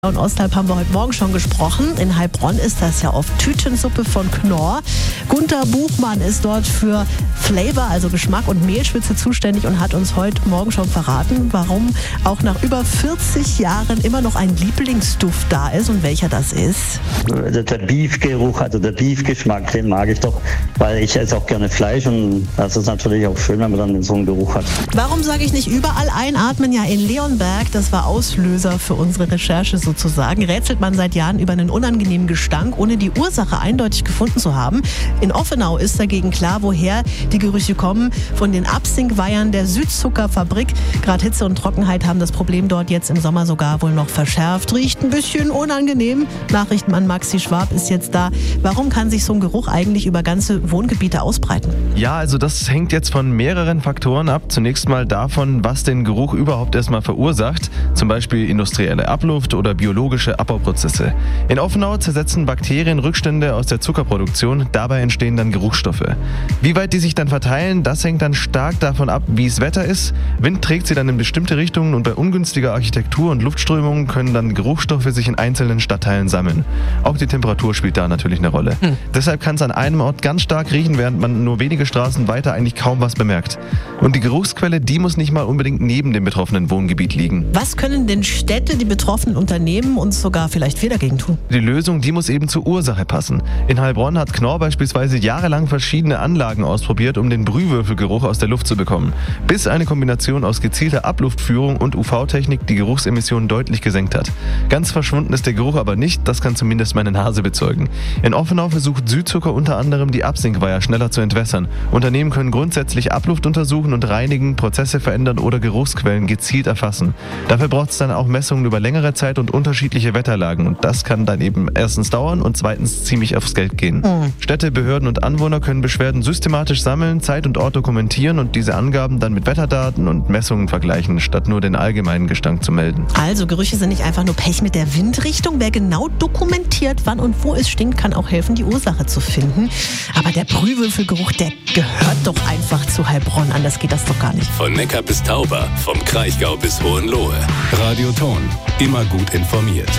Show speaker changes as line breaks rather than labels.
Und Osthalb haben wir heute Morgen schon gesprochen. In Heilbronn ist das ja oft Tütensuppe von Knorr. Gunter Buchmann ist dort für Flavor, also Geschmack und Mehlschwitze zuständig und hat uns heute Morgen schon verraten, warum auch nach über 40 Jahren immer noch ein Lieblingsduft da ist und welcher das ist.
Der Beefgeruch, also der Beefgeschmack, den mag ich doch, weil ich esse auch gerne Fleisch und das ist natürlich auch schön, wenn man dann so einen Geruch hat.
Warum sage ich nicht überall einatmen? Ja, in Leonberg, das war Auslöser für unsere Recherche sozusagen, rätselt man seit Jahren über einen unangenehmen Gestank, ohne die Ursache eindeutig gefunden zu haben. In Offenau ist dagegen klar, woher die Gerüche kommen, von den Absinkweihern der Südzuckerfabrik. Gerade Hitze und Trockenheit haben das Problem dort jetzt im Sommer sogar wohl noch verschärft. Riecht ein bisschen unangenehm. Nachrichtenmann Maxi Schwab ist jetzt da. Warum kann sich so ein Geruch eigentlich über ganze Wohngebiete ausbreiten?
Ja, also das hängt jetzt von mehreren Faktoren ab. Zunächst mal davon, was den Geruch überhaupt erstmal verursacht. Zum Beispiel industrielle Abluft oder biologische Abbauprozesse. In Offenau zersetzen Bakterien Rückstände aus der Zuckerproduktion. Dabei entstehen dann Geruchsstoffe. Wie weit die sich dann verteilen, das hängt dann stark davon ab, wie das Wetter ist. Wind trägt sie dann in bestimmte Richtungen und bei ungünstiger Architektur und Luftströmungen können dann Geruchsstoffe sich in einzelnen Stadtteilen sammeln. Auch die Temperatur spielt da natürlich eine Rolle. Deshalb kann es an einem Ort ganz stark riechen, während man nur wenige Straßen weiter eigentlich kaum was bemerkt. Und die Geruchsquelle, die muss nicht mal unbedingt neben dem betroffenen Wohngebiet liegen.
Was können denn Städte, die betroffenen Unternehmen und sogar vielleicht viel dagegen tun?
Die Lösung, die muss eben zur Ursache passen. In Heilbronn hat Knorr beispielsweise jahrelang verschiedene Anlagen ausprobiert, um den Brühwürfelgeruch aus der Luft zu bekommen. Bis eine Kombination aus gezielter Abluftführung und UV-Technik die Geruchsemissionen deutlich gesenkt hat. Ganz verschwunden ist der Geruch aber nicht, das kann zumindest meine Nase bezeugen. In Offenau versucht Südzucker unter anderem die Absinkweiher schneller zu entwässern. Unternehmen können grundsätzlich Abluft untersuchen und reinigen, Prozesse verändern oder Geruchsquellen gezielt erfassen. Dafür braucht es dann auch Messungen über längere Zeit und unterschiedliche Wetterlagen. Und das kann dann eben erstens dauern und zweitens ziemlich aufs Geld gehen. Städte, Behörden und Anwohner können Beschwerden systematisch sammeln, Zeit und Ort dokumentieren und diese Angaben dann mit Wetterdaten und Messungen vergleichen, statt nur den allgemeinen Gestank zu melden.
Also Gerüche sind nicht einfach nur Pech mit der Windrichtung. Wer genau dokumentiert, wann und wo es stinkt, kann auch helfen, die Ursache zu finden. Aber der Brühwürfelgeruch, der gehört doch einfach zu Heilbronn. Anders geht das doch gar nicht.
Von Neckar bis Tauber, vom Kraichgau bis Hohenlohe. Radio Thon, immer gut informiert.